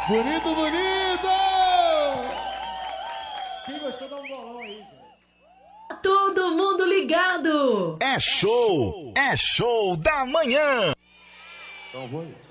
Bonito, bonito! Quem gostou, dá um bolão aí, gente. Todo mundo ligado! É show da manhã! Então vou.